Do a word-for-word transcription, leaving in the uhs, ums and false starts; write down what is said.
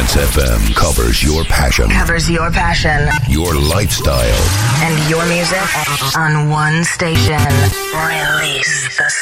Trance F M covers your passion. Covers your passion. Your lifestyle. And your music on one station. Release the